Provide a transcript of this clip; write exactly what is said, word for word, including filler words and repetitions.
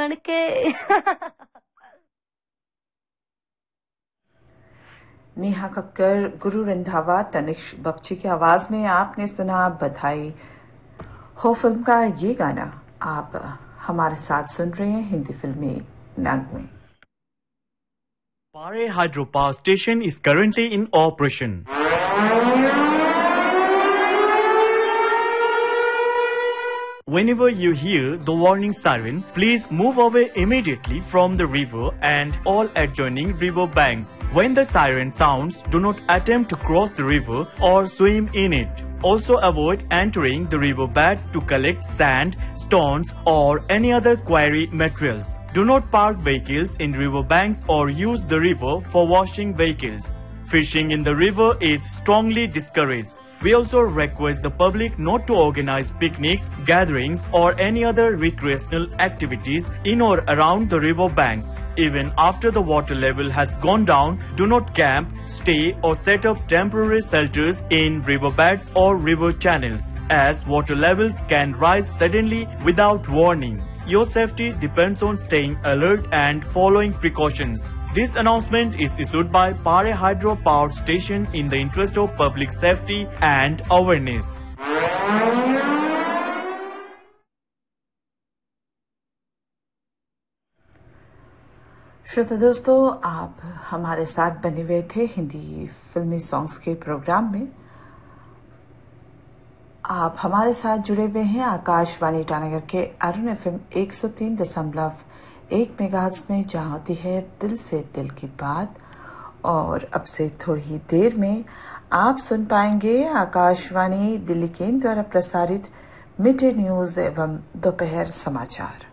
बन के। नेहा कक्कर, गुरु रंधावा, तनिष्क बख्शी की आवाज में आपने सुना बधाई हो फिल्म का ये गाना। आप हमारे साथ सुन रहे हैं हिंदी फिल्मी नग में। Pare Hydropower Station is currently in operation. Whenever you hear the warning siren, please move away immediately from the river and all adjoining river banks. When the siren sounds, do not attempt to cross the river or swim in it. Also avoid entering the riverbed to collect sand, stones or any other quarry materials. Do not park vehicles in riverbanks or use the river for washing vehicles. Fishing in the river is strongly discouraged. We also request the public not to organize picnics, gatherings or any other recreational activities in or around the river banks. Even after the water level has gone down, do not camp, stay or set up temporary shelters in riverbeds or river channels, as water levels can rise suddenly without warning. Your safety depends on staying alert and following precautions. This announcement is issued by Pare Hydro Power Station in the interest of public safety and awareness. श्रोता दोस्तों, आप हमारे साथ बने हुए थे हिंदी फिल्मी songs के प्रोग्राम में। आप हमारे साथ जुड़े हुए हैं आकाशवाणी ईटानगर के अरुण एफएम एक सौ तीन दशमलव एक मेगाहर्ट्ज में, जहां होती है दिल से दिल की बात। और अब से थोड़ी ही देर में आप सुन पाएंगे आकाशवाणी दिल्ली केंद्र द्वारा प्रसारित मिड डे न्यूज एवं दोपहर समाचार।